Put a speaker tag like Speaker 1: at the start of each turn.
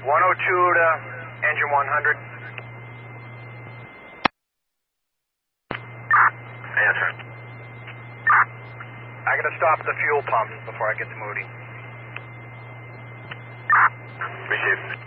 Speaker 1: to engine 100.
Speaker 2: Answer.
Speaker 1: I gotta stop at the fuel pump before I get to Moody.
Speaker 2: Received.